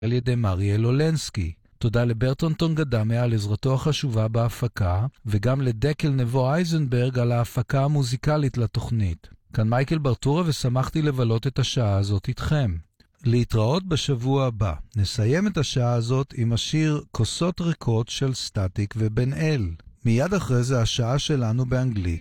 על ידי מריאל אולנסקי. תודה לברטון טונגדמה על עזרתו החשובה בהפקה, וגם לדקל נבו אייזנברג על ההפקה המוזיקלית לתוכנית. כאן מייקל ברטורה ושמחתי לבלות את השעה הזאת איתכם. להתראות בשבוע הבא. נסיים את השעה הזאת עם השיר כוסות ריקות של סטטיק ובן אל. מיד אחרי זה השעה שלנו באנגלית.